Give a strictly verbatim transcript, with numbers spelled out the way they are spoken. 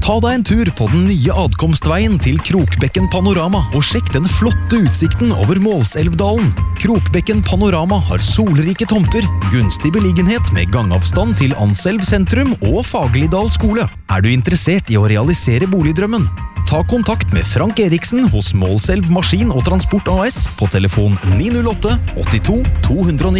Ta deg en tur på den nye adkomstveien til Krokbekken Panorama og sjekk den flotte utsikten over Målselvdalen. Krokbekken Panorama har solrike tomter, gunstig beliggenhet med gangavstand til Anselv sentrum og Fagerlidal skole. Er du interessert i å realisere boligdrømmen? Ta kontakt med Frank Eriksen hos Målselv Maskin og Transport A S på telefon ni null åtte åttito to ni